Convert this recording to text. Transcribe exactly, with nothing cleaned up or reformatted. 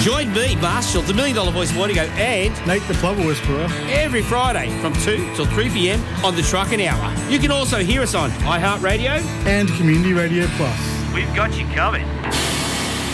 Join me, Marshall, the Million Dollar Voice Morning Go, and Nate the Plover Whisperer every Friday from two till three p.m. on the Trucking Hour. You can also hear us on iHeartRadio and Community Radio Plus. We've got you covered.